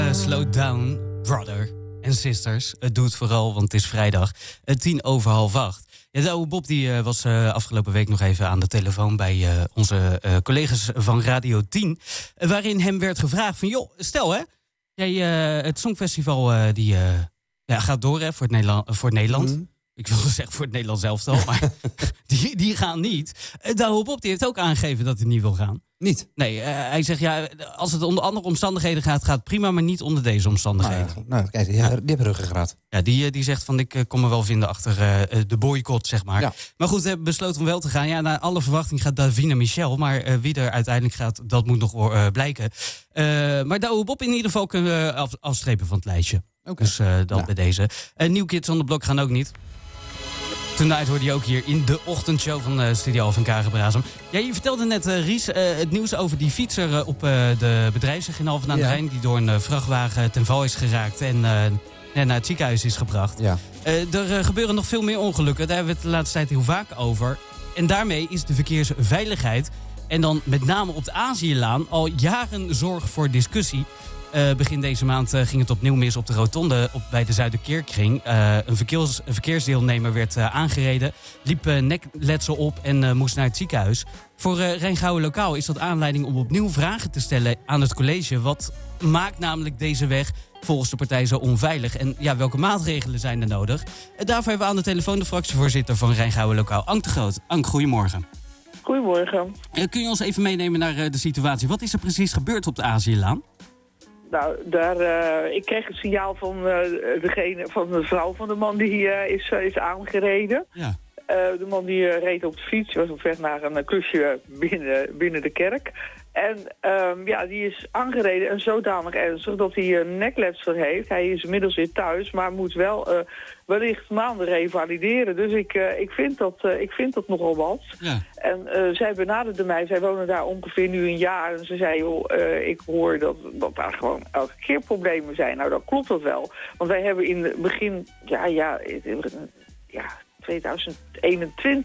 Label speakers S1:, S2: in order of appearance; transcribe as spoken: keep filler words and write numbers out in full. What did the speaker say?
S1: uh, Slow Down, Brother en Sisters. Het doet vooral, want het is vrijdag, uh, tien over half acht. Ja, de oude Bob die, uh, was uh, afgelopen week nog even aan de telefoon bij uh, onze uh, collega's van Radio tien. Uh, waarin hem werd gevraagd van, joh, stel hè, jij, uh, het Songfestival uh, die, uh, ja, gaat door hè, voor het Nederland. Voor het Nederland. Mm-hmm. Ik wilde zeggen voor het Nederlands elftal, maar die, die gaan niet. Uh, de oude Bob die heeft ook aangegeven dat hij niet wil gaan.
S2: Niet?
S1: Nee, uh, hij zegt ja, als het onder andere omstandigheden gaat, gaat het prima, maar niet onder deze omstandigheden.
S2: Nou, ja, nou kijk, die, ja. die hebben ruggengraat.
S1: Ja, die, die zegt van ik uh, kom me wel vinden achter uh, de boycott, zeg maar. Ja. Maar goed, we hebben besloten om wel te gaan. Ja, naar alle verwachting gaat Davina Michel, maar uh, wie er uiteindelijk gaat, dat moet nog uh, blijken. Uh, maar de oude Bob in ieder geval kunnen we af, afstrepen van het lijstje. Okay. Dus uh, dat ja. bij deze. Uh, New Kids on the Block gaan ook niet. Tonight hoorde je ook hier in de ochtendshow van uh, Studio Alphen Kagenbrazem. Ja, je vertelde net, uh, Ries, uh, het nieuws over die fietser uh, op uh, de bedrijfsweg in Alphen aan de ja. Rijn, die door een uh, vrachtwagen ten val is geraakt en uh, ja, naar het ziekenhuis is gebracht. Ja. Uh, er uh, gebeuren nog veel meer ongelukken, daar hebben we het de laatste tijd heel vaak over. En daarmee is de verkeersveiligheid, en dan met name op de Aziëlaan, al jaren zorg voor discussie. Uh, begin deze maand uh, ging het opnieuw mis op de rotonde op, bij de Zuiderkerkring. Uh, een, verkeers, een verkeersdeelnemer werd uh, aangereden, liep uh, nekletsel op en uh, moest naar het ziekenhuis. Voor uh, Rijngouwen Lokaal is dat aanleiding om opnieuw vragen te stellen aan het college. Wat maakt namelijk deze weg volgens de partij zo onveilig? En ja, welke maatregelen zijn er nodig? En daarvoor hebben we aan de telefoon de fractievoorzitter van Rijngouwen Lokaal, Ank de Groot. Ank, goedemorgen.
S3: Goedemorgen.
S1: Uh, kun je ons even meenemen naar uh, de situatie? Wat is er precies gebeurd op de Aziëlaan?
S3: Nou, daar, uh, ik kreeg het signaal van, uh, degene, van de vrouw van de man die uh, is, uh, is aangereden. Ja. Uh, de man die uh, reed op de fiets, was op weg naar een klusje binnen, binnen de kerk. En um, ja, die is aangereden en zodanig ernstig dat hij een nekletsel heeft. Hij is inmiddels weer thuis, maar moet wel uh, wellicht maanden revalideren. Dus ik, uh, ik, vind dat, uh, ik vind dat nogal wat. Ja. En uh, zij benaderde mij, zij wonen daar ongeveer nu een jaar. En ze zei, joh, uh, ik hoor dat, dat daar gewoon elke keer problemen zijn. Nou, dan klopt dat wel. Want wij hebben in het begin, ja, ja, ja twintig eenentwintig...